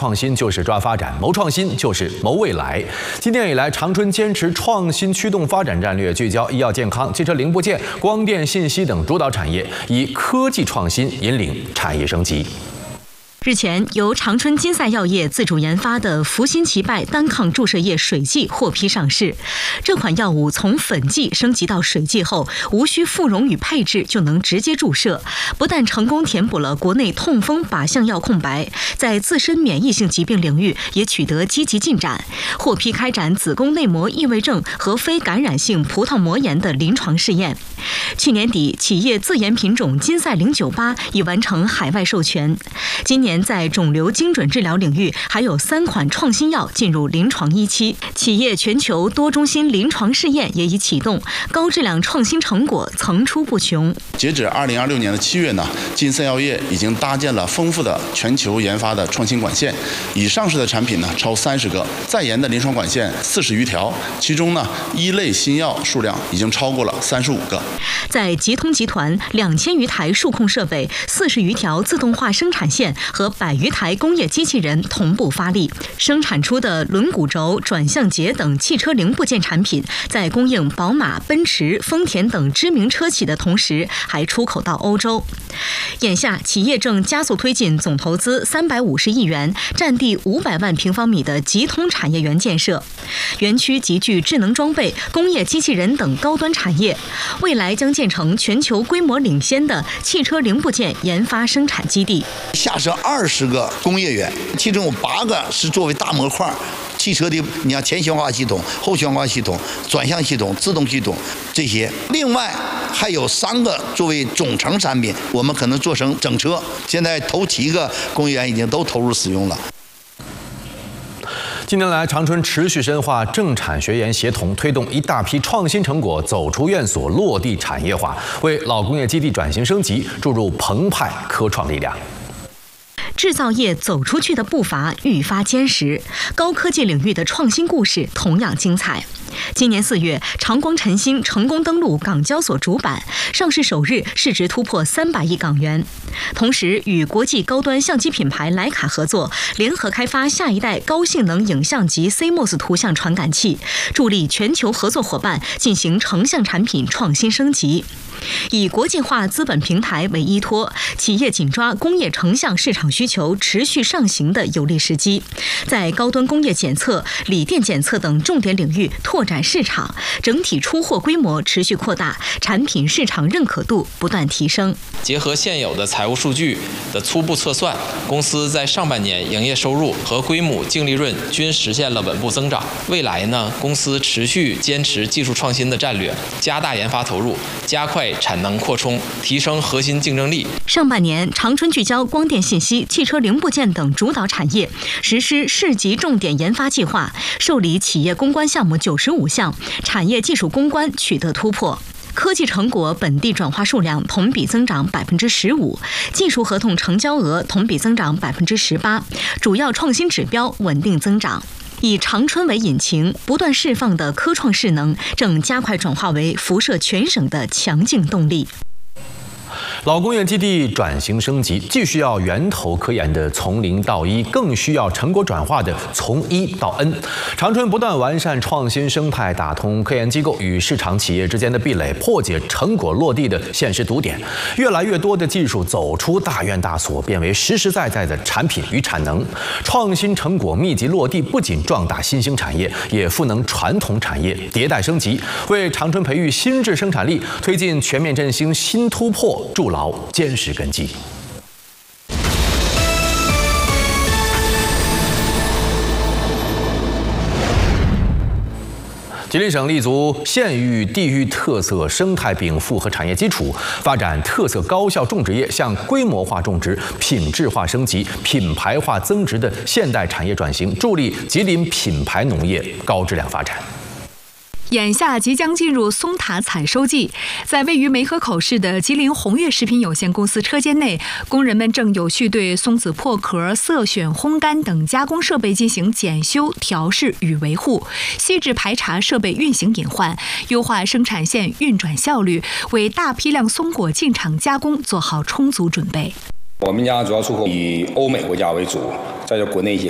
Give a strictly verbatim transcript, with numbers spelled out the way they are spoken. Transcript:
创新就是抓发展，谋创新就是谋未来。今年以来，长春坚持创新驱动发展战略，聚焦医药健康、汽车零部件、光电信息等主导产业，以科技创新引领产业升级。 日前，由长春金赛药业自主研发的福新奇拜单抗注射液水剂获批上市。这款药物从粉剂升级到水剂后，无需复溶与配置就能直接注射，不但成功填补了国内痛风靶向药空白，在自身免疫性疾病领域也取得积极进展，获批开展子宫内膜异位症和非感染性葡萄膜炎的临床试验。去年底，企业自研品种金赛零九八已完成海外授权。今年 在肿瘤精准治疗领域，还有三款创新药进入临床一期，企业全球多中心临床试验也已启动，高质量创新成果层出不穷。 截止二零二六年的七月呢，金赛药业已经搭建了丰富的全球研发的创新管线，已上市的产品呢超三十个，在研的临床管线四十余条，其中呢一类新药数量已经超过了三十五个。 在吉通集团，两千余台数控设备、四十余条自动化生产线和 百余台工业机器人同步发力，生产出的轮毂轴、转向节等汽车零部件产品，在供应宝马、奔驰、丰田等知名车企的同时，还出口到欧洲。眼下，企业正加速推进总投资三百五十亿元、占地五百万平方米的吉通产业园建设。园区集聚智能装备、工业机器人等高端产业，未来将建成全球规模领先的汽车零部件研发生产基地。 下设二十个工业园，其中有八个是作为大模块。 汽车的，你像前悬挂系统、后悬挂系统、转向系统、自动系统这些，另外还有三个作为总成产品，我们可能做成整车。现在头七个工业园已经都投入使用了。 近年来，长春持续深化政产学研协同，推动一大批创新成果走出院所落地产业化，为老工业基地转型升级注入澎湃科创力量。 制造业走出去的步伐愈发坚实，高科技领域的创新故事同样精彩。今年四月，长光晨星成功登陆港交所主板，上市首日市值突破三百亿港元。同时，与国际高端相机品牌徕卡合作，联合开发下一代高性能影像级 C M O S 图像传感器，助力全球合作伙伴进行成像产品创新升级。 以国际化资本平台为依托，企业紧抓工业成像市场需求持续上行的有利时机，在高端工业检测、锂电检测等重点领域拓展市场，整体出货规模持续扩大，产品市场认可度不断提升。 结合现有的财务数据的初步测算，公司在上半年营业收入和规模净利润均实现了稳步增长。未来呢，公司持续坚持技术创新的战略，加大研发投入，加快 产能扩充，提升核心竞争力。 上半年，长春聚焦光电信息、汽车零部件等主导产业，实施市级重点研发计划，受理企业攻关项目九十五项，产业技术攻关取得突破。 科技成果本地转化数量同比增长百分之十五，技术合同成交额同比增长百分之十八，主要创新指标稳定增长。 以长春为引擎，不断释放的科创势能，正加快转化为辐射全省的强劲动力。 老工业基地转型升级，既需要源头科研的从零到一，更需要成果转化的从一到 N。长春不断完善创新生态，打通科研机构与市场企业之间的壁垒，破解成果落地的现实堵点。越来越多的技术走出大院大所，变为实实在在的产品与产能。创新成果密集落地，不仅壮大新兴产业，也赋能传统产业迭代升级，为长春培育新质生产力、推进全面振兴新突破筑牢坚实根基。吉林省立足县域地域特色生态禀赋和产业基础，发展特色高效种植业向规模化种植、品质化升级、品牌化增值的现代产业转型，助力吉林品牌农业高质量发展。 眼下即将进入松塔采收季，在位于梅河口市的吉林宏悦食品有限公司车间内，工人们正有序对松子破壳、色选、烘干等加工设备进行检修、调试与维护，细致排查设备运行隐患，优化生产线运转效率，为大批量松果进场加工做好充足准备。 我们家主要出口以欧美国家为主，再就国内一些